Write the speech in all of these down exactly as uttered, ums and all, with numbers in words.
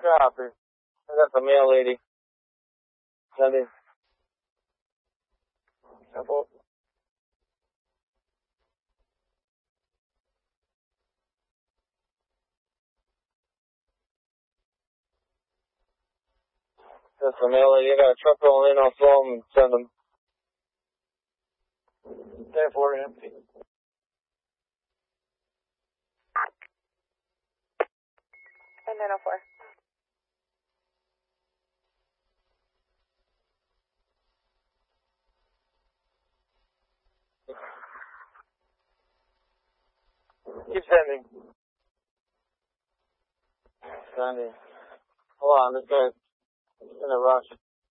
Copy. I got the mail lady. Sending. Simple. That's the mail lady. I got a truck rolling in. I'll throw them and send them. ten four empty. And nine oh four. Keep sending. Sending. Hold on, this guy's in a rush.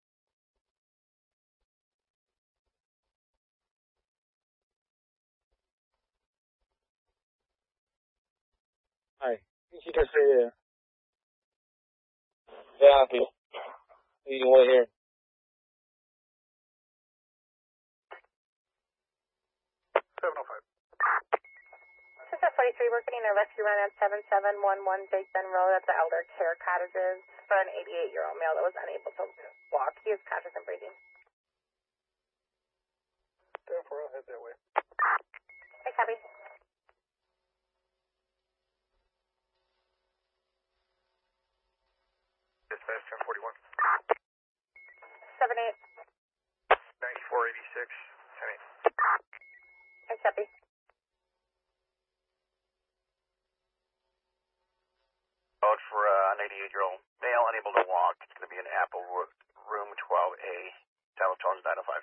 Hi. You should just stay there. Copy. You can wait here. seven oh five. This is forty-three. We're getting a rescue run at seven seven one one Big Bend Road at the Elder Care Cottages for an eighty-eight-year-old male that was unable to walk. He is conscious and breathing. ten four, I'll head that way. Hey, copy. Dispatch ten forty-one. seven eight. ninety-four eighty-six. ten eight. Hey, copy. Code for uh, an eighty-eight-year-old male unable to walk. It's going to be in Apple Room twelve A. Teletones nine oh five.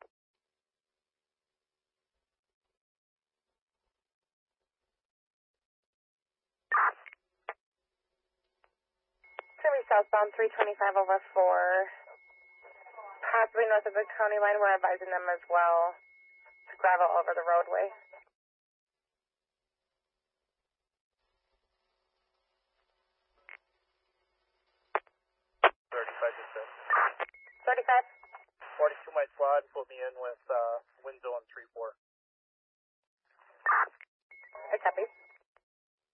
Surrey southbound three twenty-five over four. Possibly north of the county line. We're advising them as well to gravel over the roadway. thirty-five dispatch. thirty-five. forty-two my squad. Put me in with uh, wind zone three four. Hey, copy.